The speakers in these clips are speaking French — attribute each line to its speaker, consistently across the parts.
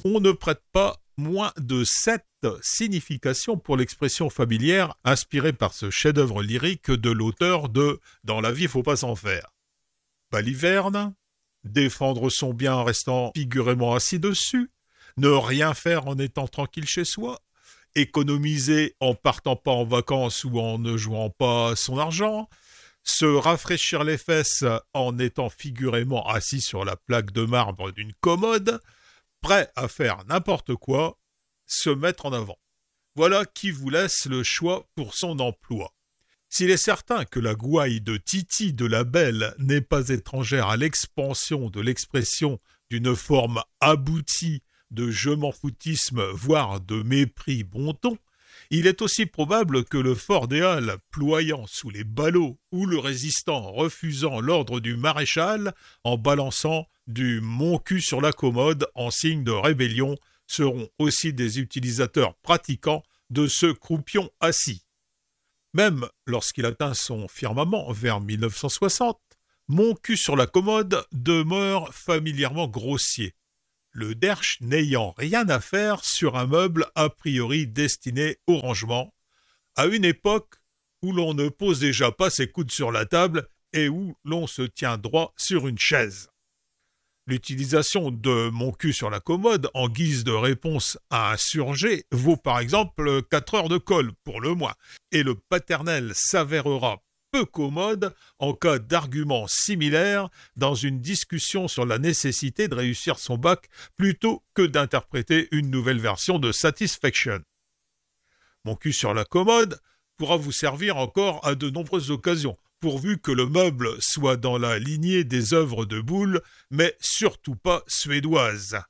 Speaker 1: on ne prête pas moins de 7 significations pour l'expression familière inspirée par ce chef-d'œuvre lyrique de l'auteur de « Dans la vie, faut pas s'en faire ». Baliverne, défendre son bien en restant figurément assis dessus, ne rien faire en étant tranquille chez soi, économiser en partant pas en vacances ou en ne jouant pas son argent, se rafraîchir les fesses en étant figurément assis sur la plaque de marbre d'une commode, prêt à faire n'importe quoi, se mettre en avant. Voilà qui vous laisse le choix pour son emploi. S'il est certain que la gouaille de Titi de la Belle n'est pas étrangère à l'expansion de l'expression d'une forme aboutie de je m'en foutisme, voire de mépris bon ton, il est aussi probable que le fort des Halles, ployant sous les ballots, ou le résistant refusant l'ordre du maréchal en balançant du mon cul sur la commode en signe de rébellion, seront aussi des utilisateurs pratiquants de ce croupion assis. Même lorsqu'il atteint son firmament vers 1960, mon cul sur la commode demeure familièrement grossier, le derche n'ayant rien à faire sur un meuble a priori destiné au rangement, à une époque où l'on ne pose déjà pas ses coudes sur la table et où l'on se tient droit sur une chaise. L'utilisation de mon cul sur la commode en guise de réponse à un surget vaut par exemple 4 heures de colle pour le moins, et le paternel s'avérera peu commode en cas d'argument similaire dans une discussion sur la nécessité de réussir son bac plutôt que d'interpréter une nouvelle version de Satisfaction. Mon cul sur la commode pourra vous servir encore à de nombreuses occasions, pourvu que le meuble soit dans la lignée des œuvres de Boulle, mais surtout pas suédoise.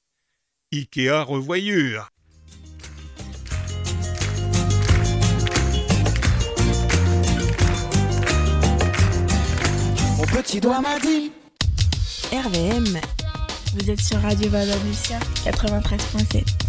Speaker 1: Ikea revoyure.
Speaker 2: Mon petit doigt m'a dit
Speaker 3: RVM.
Speaker 4: Vous êtes sur Radio Valdovicia 93.7.